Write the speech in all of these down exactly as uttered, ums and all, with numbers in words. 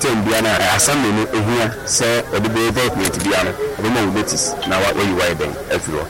concern biana assemble no ehia say o de be document biana o be mo notice na wa you why then everywhere.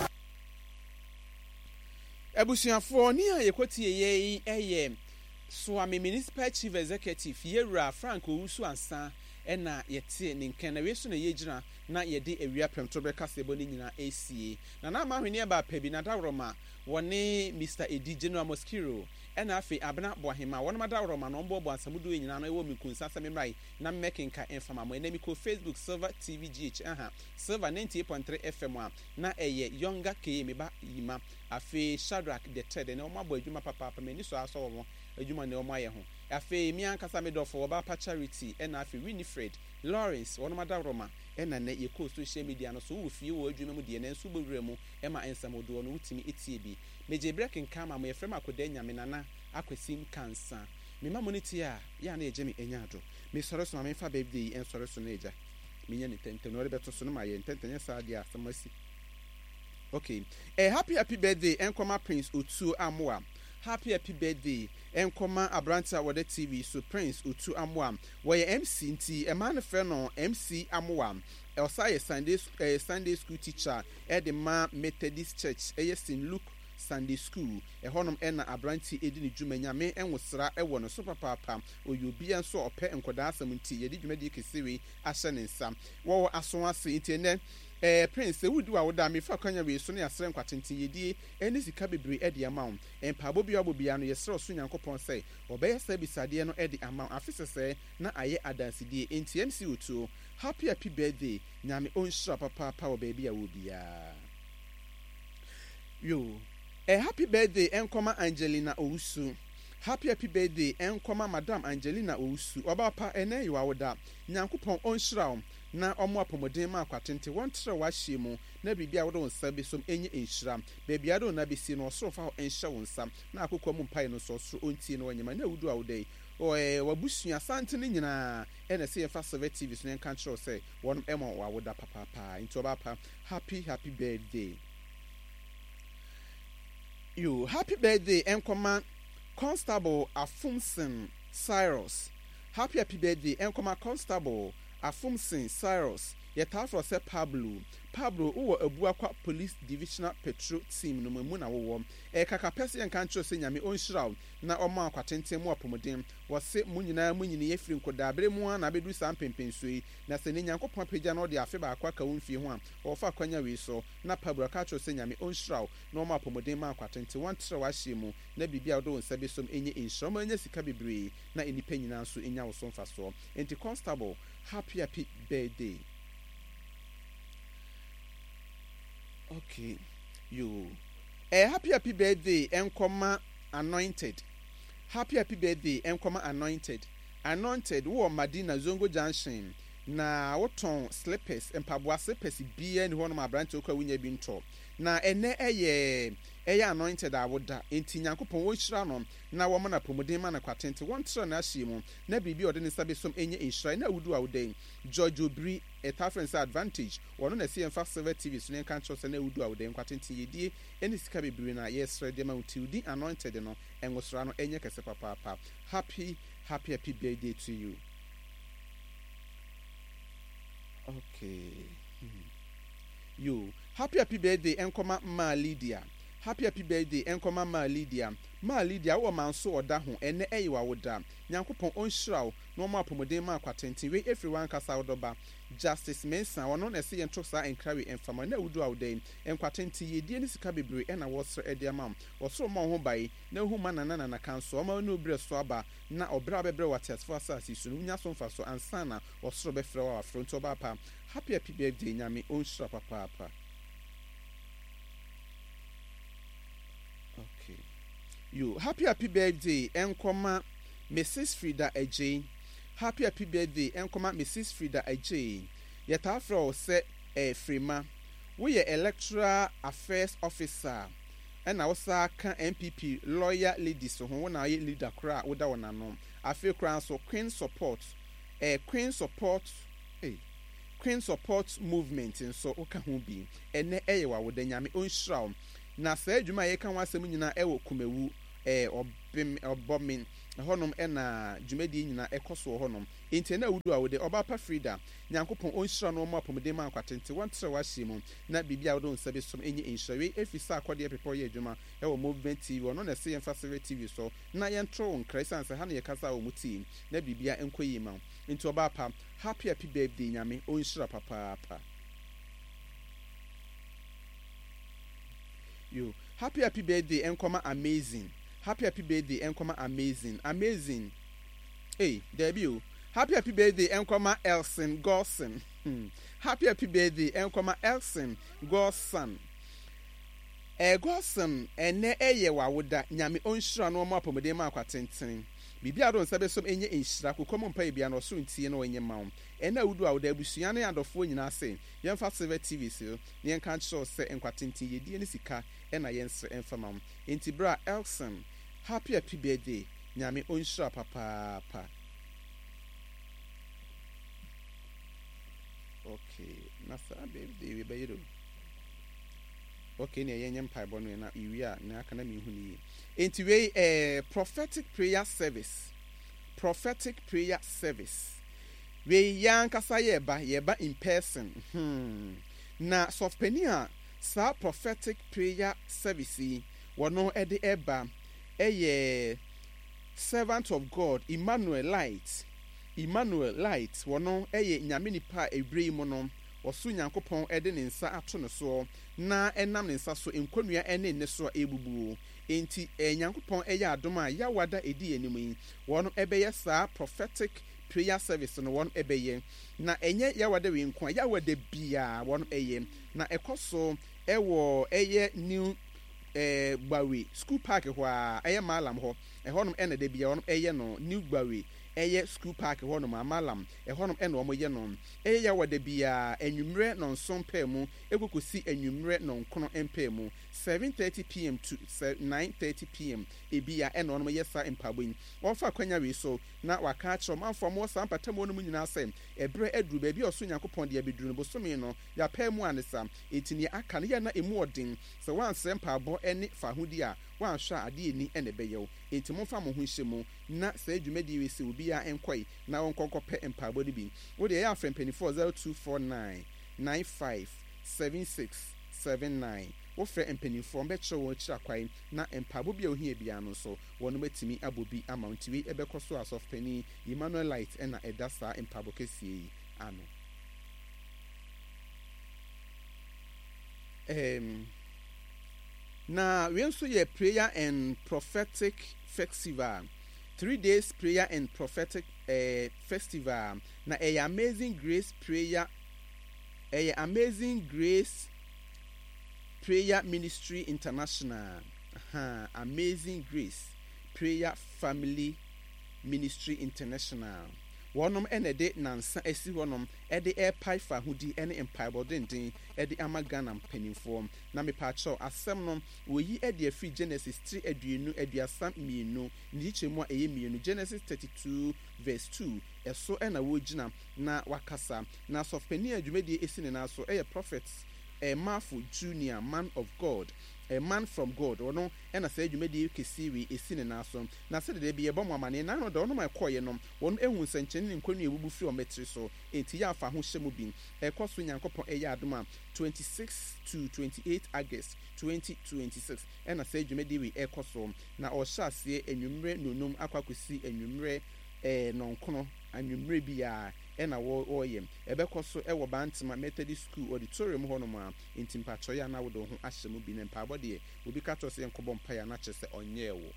Ebusuafo ni a yekotie ye eye Swami Municipal Chief Executive Yewura Frank Owusu ansa ena yete ne nkan na wesu na yegyina na yede awia premto be kasebo ni nyina A C A na na mahwene ba pabi na dawroma woni Mister Edi General Mosquito ena afi abna boahema woni madawroma no mbo bo ansamudu nyina no ewo mikunsa samemrai na mmekinka infama mo enemi ko Facebook Silver T V G H aha Silver ninety-eight point three F M a na eye younger K meba yima afi Shadrack the third na omo abo adwuma papa papa meni so aso wo adwuma ne omo aye ho afi mi ankasa medofo oba pa Charity ena afi Winifred Lawrence woni madawroma ena na ye ko social media no so wo fie wo adwuma mu de na nso bowura mu ema ensamodo no wutimi etie bi meje breaking kama mo ye frema akoda nyame nana akwasim kansa me ma moniti a ya na eje me enyado me soro so me fa birthday en soro so na eja me nya ne tenten no rebeto so no ma ye tenten ya sa dia samasi. Okay, a happy happy birthday enkoma Prince Otu Amwa. Happy happy birthday enkoma Abranta Wode T V so Prince Otu Amwa. Where M C nti e man fe no M C Amwa. Elsa ye Sunday uh, Sunday school teacher at the Ma Methodist Church e Saint Luke Sunday School e honom ena Abranti edi ni dwuma nyame enwosra e wo no so papa oyobi enso ope enkoda asam nti ye di dwuma di kesewe ahye ne nsam wo aso ase nti ne eh Prince wudu a woda me fa kwanya we so ne asere nkwatenten yedie eni sika bebre e de amount empabo bia obobia no yesere so nyankopon sei obeye sa bisade no e de amount afisese na aye adansidie enti M C Otu happy happy birthday nyame onhira papa pa obaby a wobia yo. A happy birthday enkoma Angelina Owusu. Happy happy birthday enkoma Madam Angelina Owusu. Oba pa ene yiwa woda. Nyankopon onhira na omo apomoden ma akwatente won tere wa hyemu na bibia wodo nsa bi som enye enhira. Baby ado na besi no osoro fa enhya won sam na akokwa mu mpai no so osoro ontie no wanyema na wudu awodai. O eh wabusua sante ne nyina ene se yefa Silver T V so nkan kiro se won emo wa woda papa pa. Into oba pa happy happy birthday. You happy birthday enkoma Constable Afumsen Cyrus. Happy happy birthday enkoma Constable Afumsen Cyrus. Yetafro se Pablo. Pablo uwo Ebuakwa Police Divisional Patrol Team no mu na wo. E kaka pese enka ntro se nyame onhiraw na omo akwatente mu apomodin. Wo se mu nyina mu nyine yefiri nkoda abere mu na bedu sam pempensoi na se ne nyankopon pagya na ode afe ba akwa ka wonfie ho a wo fa kwanya we so na Pablo ka tro se nyame onhiraw na omo apomodin ma akwatente won tere wa hye mu na bibia wo do nsa be som enye enhiroma enya sika bebre na enipa nyina nso enya wo so mfaso. Enti Constable happy happy birthday. Okay, you a happy happy birthday enkoma Anointed. Happy happy birthday enkoma Anointed. Anointed wo Madina Zongo Junction na woton slippers empaboa slippers bia ni hono ma branch okwa wunya bi nto na ene eye eye Anointed awoda enti nyankopon wo hira no na wo na pomodin ma na kwatente won tere na ahye mu na bibi ode ne sabe som enye enhira na wudu awodai George Obri etafrense advantage wono na sie emfa Silver T V so ne kan chose na wudu awodai kwatente yedie eni sika bibiri na yesre de ma utiudi Anointed no enwosra no enye kese papa papa. Happy happy happy birthday to you. Okay. Hmm. You happy happy birthday enkoma Ma Lydia. Happy happy birthday enkoma Ma Lydia. Ma Lydia wo manso oda ho ene eyiwa woda. Nyankopon onhiraw no ma apomodin ma akwatente we everyone kasa wodoba. Justice Mensa wono na se yento sa enkrawe enfama na wudu awodai enkwatente yedie ni sika bebre ena wosre ede amam wosro ma ho bai na hu ma nana na kanso ma no bre so aba na obra bebre watasfo asasi so nya so mfa so ansana wosro be frɛ wa front oba pa. Happy happy birthday nyame onhira papa papa. Okay, you happy happy birthday enkoma Missus Frida Ejay. Happy happy birthday enkoma Missus Frida Ejay. Yetafro se e frima we ye electoral affairs officer and awsa kan M P P lawyer ladies so ho na ye leader kra woda wona no afi kra so Queen support eh Queen support eh Queen support movement so oka ho bi ene eye wa woda nyame onhiraw na sa adwuma ye kan wasem nyina e wo kumewu eh obem obomin honom ena dwumadi nyina ekoso honom enti na wudu a wode oba pa Frida nyankopon onhyira no mo apomde man kwatente wantre wahye mu na bibia wodo nsabe som enye enhyewe efisa akode pepo ye adwuma e wo movement T V ono na se yemfa Sere T V so na yentro nkraisan se ha na yekasa wo muti na bibia enkoyi ma enti oba pa happy happy birthday nyame onhyira papa pa yo happy happy birthday enkoma amazing happy happy birthday enkoma amazing amazing hey debut happy happy birthday enkoma Elson Gorson hmm. happy happy birthday enkoma Elson Gorson eh Gorson ene eye wawoda nyame onhyira no mo apomede ma akwatenten bibia do nsabe som enye enhyira kokom mpa bia no so ntie no enye mawo ena wudu awoda abusua ne adofo nyina se yemfa Sere T V so ne enka cho se enkwatenten yedie ne sika ena yense enfama enti bra Elson happy happy birthday nyame onhyira papa pa okay nasa birthday we bayiro okay ne yenye mpaebo no na iwi a na aka na mehu ni enti we eh prophetic prayer service prophetic prayer service we yankasa yeba yeba in person hmm na sofpenia sa prophetic prayer service wono ede eba eye servant of God Emmanuel Light Emmanuel Light wono eye nyame nipa ebrei mu no osu nyankopon ede ne nsa ato no so na enam ne nsa so enkonua ene ne so ebubu enti nyankopon eye adom a yawada edi enimu yi wono ebeye sa prophetic prayer service no wono ebeye na enye yawada we nko yawada bia wono eye na ekoso ewo eye new eh Gbawe school park ho a eye malam ho e honom ene de bia wono eye no new Gbawe eye school park honom amalam e honom ene omo ye no eye yawada bia enwumre no nson pa mu ekokosi enwumre no nkono empa mu seven thirty p m to nine thirty p m ebia ene onom ye sa empabon wonfa kwanya we so na waka achro manfo mo sa mpatamo no nyina asem ebre aduru ba bi oso nyankopon de abeduru no bosome no ya pa mu anesa etini aka ne ya na emu odin se wan se mpabo ene fa hudi a wan hwa ade eni ene beyew enti mo fa mo ho hyemu na se adwumadi we se obi a enkoi na wonkokọ pe empabo ni bi wo de ya afrem twenty-four zero two four nine nine five seven six seven nine wo fre empanifo mbe kire wo kira kwai na empabo bia ohia bia no so wono matimi abobi amountiwi ebekoso asof pani Emmanuel Light na edasa empabo kesie ano em na we nso ye prayer and prophetic festival three days prayer and prophetic uh, festival na a amazing grace prayer a amazing grace prayer ministry international uh-huh. Amazing grace prayer family ministry international wonom ene de nansa esi wonom ede airpie fa hudi ene empire bodenden ede amagana mpanimfo na mepacho asem no woyi ede afi Genesis three aduenu aduasa mienu ndi chemu a eye mienu Genesis thirty-two verse two eso ena wogina na wakasa na sofpeni adwumadi esi ne na so eye prophets a Mafu Junior man of God a man from God ono ena say adwumadi kesiwi esi ne na so na se de bia bomo amane na no do no makoye no won ehun sankyene nkonu ebubu firi o metri so enti ya afa ho hyemu bin ekoso nyankopon eye adoma twenty-six to twenty-eight August twenty twenty-six ena say adwumadi wi ekoso na o hyase enwumre nonum akwakosi enwumre eh nonkono anwumre bia ena wo oyem ebekoso ewo Bantima Methodist School auditorium honoma intimpacho ya na wodo ho ahyemu bi ne mpabode obi kato se enkobo mpa ya na kyese onyewo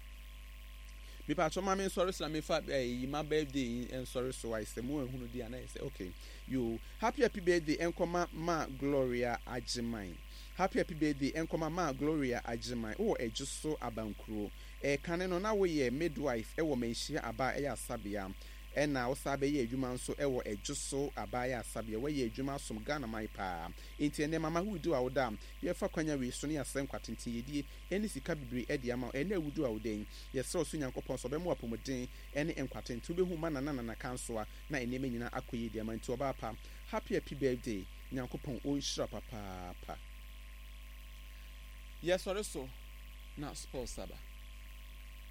mi pacho mama sorry so me fa eh my birthday and sorry so I say mo ehunu dia na say okay you happy happy birthday enkoma ma Gloria Ajimai happy happy birthday enkoma ma Gloria Ajimai o ejuso abankuro e kane no na wo ye midwife e wo menhia aba e asabia ena osabe ye adwuma nso ewo ejuso abaya asabia we ye adwuma som Ghana mai pa enti ene mama hudu awda ye fa kwanya we so ne asem kwatenten yedie eni sika bibiri edi ama ene wudu awden ye se oso nyankopon so be mu apomden ene enkwatenten be hu mana na na kansoa na ene menyina akoye di ama nti oba pa happy happy birthday nyankopon onhyira papa pa yes sorry so na sponsor ba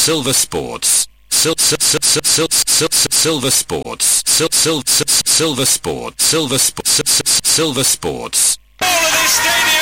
Silver Sports. Sil sil sil sil sil sil Silver Sports. Sil sil sil Silver Sports. Silver Sports. Silver Sports.